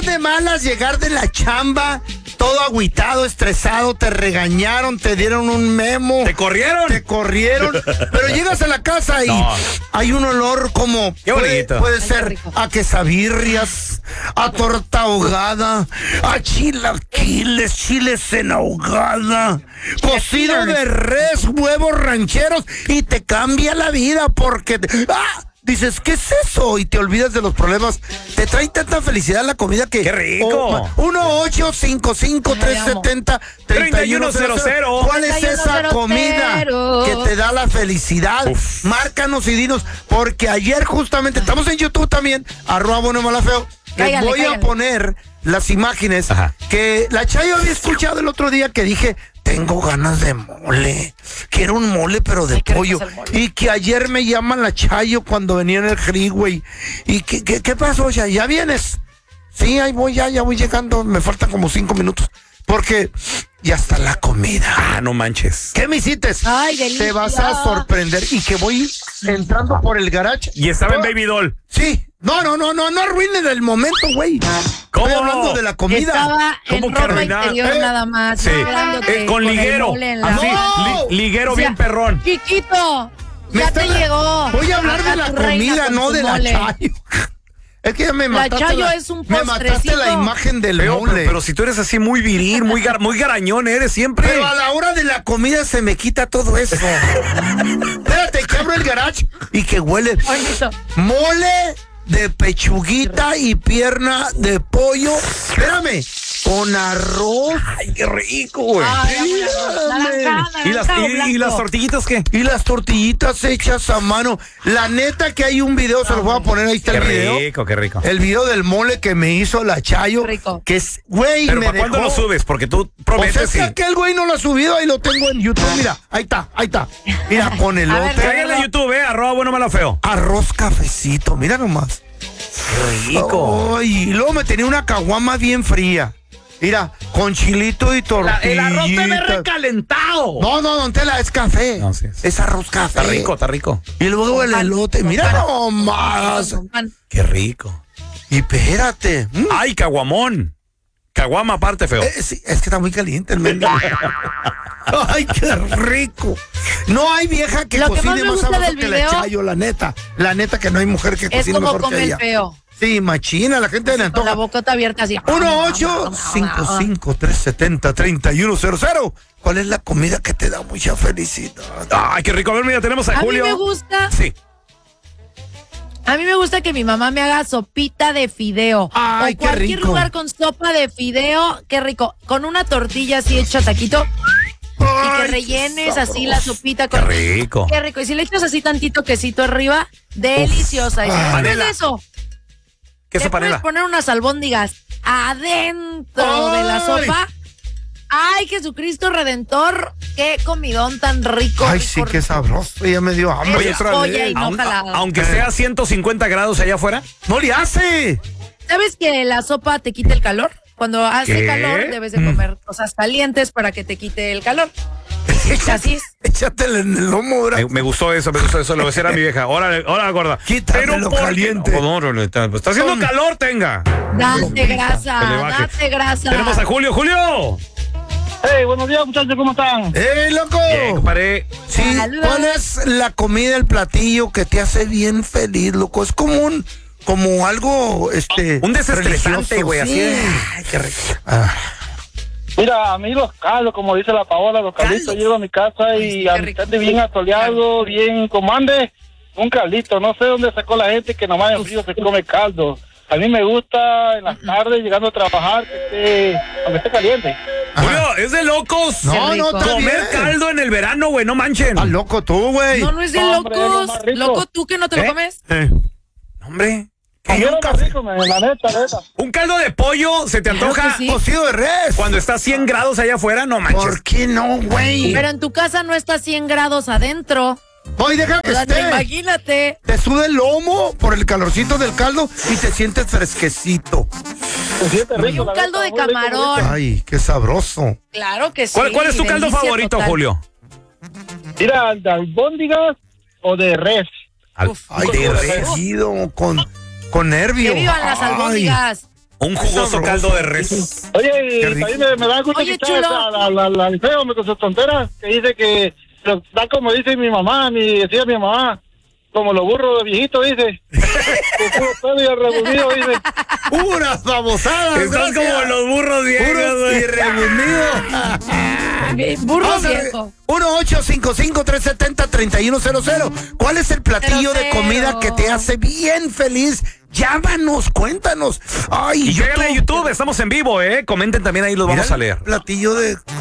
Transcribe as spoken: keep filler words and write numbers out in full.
de malas llegar de la chamba, todo agüitado, estresado, te regañaron, te dieron un memo. ¿Te corrieron? Te corrieron, pero llegas a la casa y no. hay un olor como... Qué bonito. Puede, puede ser a quesabirrias, a torta ahogada, a chilaquiles, chiles en ahogada, cocido de res, huevos rancheros, y te cambia la vida porque... Te, ¡ah! Dices, ¿qué es eso? Y te olvidas de los problemas. Te trae tanta felicidad la comida que... ¡Qué rico! Oh, uno ocho cinco cinco tres siete cero treinta y uno cero cero. ¿Cuál es esa comida que te da la felicidad? Uf. Márcanos y dinos, porque ayer justamente, estamos en YouTube también, arroba bueno malafeo. Les voy cállale. a poner las imágenes. Ajá. Que la Chayo había escuchado el otro día que dije, tengo ganas de mole, quiero un mole pero de pollo. Y que ayer me llaman la Chayo cuando venía en el freeway. ¿Y qué, qué, qué pasó, ya? ¿Ya vienes? Sí, ahí voy, ya, ya voy llegando, me faltan como cinco minutos. Porque ya está la comida. Ah, no manches. ¿Qué me hiciste? Ay, delicia. Te vas a sorprender. Y que voy entrando por el garage. Y estaba en Baby Doll. Sí. No, no, no, no, no arruinen el momento, güey. ¿Cómo? Estoy hablando de la comida. Estaba ¿Cómo en que ropa arruinar? interior Eh, nada más. Sí. Eh, con liguero. La... Así, ¡No! li, liguero o sea, bien perrón. Chiquito, Me ya está... te llegó. Voy a hablar de la comida, no de la Chayo. Es que ya me mataste. La Chayo la, es un me mataste la imagen del pero, mole. pero, pero si tú eres así muy viril, muy, gar, muy garañón eres siempre. Pero a la hora de la comida se me quita todo eso. Espérate, que abro el garage y que huele. Bonito. Mole de pechuguita y pierna de pollo. Espérame. Con arroz. Ay, qué rico, güey. Ay, naranja, ¿Y, las, y, ¿Y las tortillitas qué? Y las tortillitas hechas a mano. La neta que hay un video, se los voy a poner, ahí está qué el video. Qué rico, qué rico. El video del mole que me hizo la Chayo. Rico. Que es, güey, Pero me ¿para dejó... cuándo lo subes? Porque tú Pues prometes es que y... aquel güey no lo ha subido, ahí lo tengo en YouTube, mira, ahí está, ahí está. Mira, con elote. Cállale a YouTube, eh, arroba bueno malo feo. Arroz cafecito, mira nomás. Qué rico. Ay, y luego me tenía una caguama bien fría. Mira, con chilito y tortilla. El arroz te ve recalentado. No, no, don Tela, es café. No, sí, sí. Es arroz café. Está rico, está rico. Y luego el elote, mira nomás. Qué rico. Y espérate. Mm. Ay, caguamón. Caguama aparte, feo. Eh, sí, es que está muy caliente el menú. Ay, qué rico. No hay vieja que Lo que cocine más me más gusta sabroso del que la video Chayo, la neta. La neta que no hay mujer que Es cocine como mejor que come el ella. feo. Sí, machina, la gente le Con la antoja. bocota abierta así. uno ocho cinco cinco tres siete cero tres uno cero cero. ¿Cuál es la comida que te da mucha felicidad? Ay, qué rico. A ver, mira, tenemos a, A Julio. mí me gusta. Sí. A mí me gusta que mi mamá me haga sopita de fideo. Ay, o qué cualquier rico. lugar con sopa de fideo, qué rico. Con una tortilla así hecha taquito. Y que Ay, rellenes qué así la sopita Qué con. rico. Qué rico. Y si le echas así tantito quesito arriba, deliciosa. Y si Ay. pones Panela. eso, ¿Qué es te panela? puedes poner unas albóndigas adentro Ay. de la sopa. Ay, Jesucristo Redentor, qué comidón tan rico. Ay, rico, sí, qué rico. sabroso. Ya me dio hambre Es otra joya vez. y no Aun- jalada. a- aunque sea ciento cincuenta grados allá afuera. No le hace. ¿Sabes que la sopa te quita el calor? Cuando hace ¿Qué? calor debes de comer cosas calientes para que te quite el calor. Así es. Échatele en el lomo, ¿verdad? Me, me gustó eso, me gustó eso. Lo voy a decir a mi vieja. Órale, órale, gorda. Quítamelo ¿por qué caliente. no? No, no, no, está, está haciendo Son- calor, tenga. Date grasa, Que le baje. date grasa. Tenemos a Julio. ¡Julio! Hey, buenos días, muchachos, ¿cómo están? ¡Eh, loco! Bien, compadre. Sí, Saludos. ¿cuál es la comida, el platillo que te hace bien feliz, loco? Es como un, como algo, este... Un desestresante, religioso, güey, así sí. es. Ay, qué rico. Ah, Mira, a mí los caldos, como dice la Paola, los calditos, Caldos. llego a mi casa Ay, y qué a mi rico. gente bien asoleado, bien como ande, un caldito. No sé dónde sacó la gente que nomás en frío se come caldo. A mí me gusta en las tardes, llegando a trabajar, que esté, aunque esté caliente. Julio, es de locos. No, Qué no, rico. está Comer bien. caldo en el verano, güey, no manchen. Estás loco tú, güey. No, no es de Hombre, es lo locos. más rico. Loco, ¿tú que no te ¿Eh? lo comes? Eh, Hombre. y Yo un lo más café. rico, me- la neta, la neta. Un caldo de pollo, ¿se te Claro antoja? que sí. Cocido de res. Cuando está a cien grados allá afuera, no manches. ¿Por qué no, güey? Pero en tu casa no está a cien grados adentro. Oye, deja que O sea, esté. imagínate. Te suda el lomo por el calorcito del caldo y te sientes fresquecito. Se siente rico, Y un la caldo neta, de muy rico, muy rico. camarón. Ay, qué sabroso. Claro que sí. ¿Cuál, cuál es tu caldo delicia favorito, total. Julio? Mira, ¿de albóndigas o de res? Al- Uf. Ay, Con qué res. regido, con, con nervio. Que vivan las Ay. albóndigas. Un jugoso caldo de res. Oye, y también me, me da gusto Oye, escuchar a la, la, la, la feo con sus tonteras, que dice que da como dice mi mamá, mi decía mi mamá, como los burros de viejito, dice. Que puro pedo y arrebunido, dice. Puras babosadas. Estás como los burros viejos, Puros y rebunidos. Burro viejo. uno ocho cinco cinco, tres siete cero, tres uno cero cero. ¿Cuál es el platillo Cero, de comida que te hace bien feliz? Llámanos, cuéntanos. Ay, y llegale a YouTube, estamos en vivo, ¿eh? Comenten también ahí, los vamos a leer. Platillo de